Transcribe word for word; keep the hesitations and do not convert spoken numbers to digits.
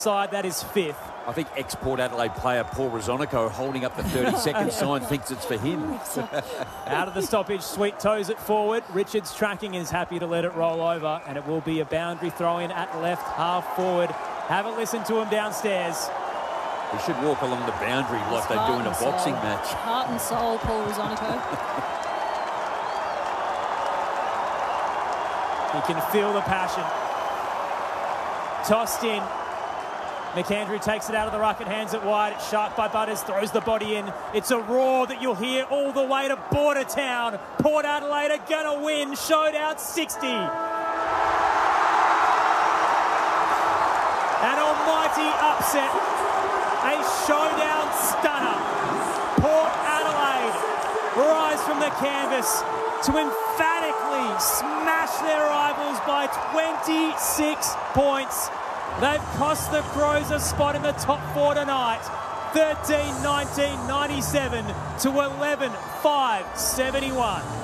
Side, that is fifth. I think ex-Port Adelaide player Paul Rosonico holding up the thirty-second sign thinks it's for him. Out of the stoppage, Sweet toes it forward. Richards tracking is happy to let it roll over, and it will be a boundary throw-in at left half forward. Have a listen to him downstairs. He should walk along the boundary like they do in a boxing soul. match. Heart and soul, Paul Rosonico. He can feel the passion. Tossed in. McAndrew takes it out of the ruck and hands it wide. It's sharp by Butters, throws the body in. It's a roar that you'll hear all the way to Border Town. Port Adelaide are going to win. Showdown sixty. An almighty upset. A showdown stunner. Port Adelaide rise from the canvas to emphatically smash their rivals by twenty-six points. They've cost the Crows a spot in the top four tonight. thirteen nineteen ninety-seven to eleven five seventy-one.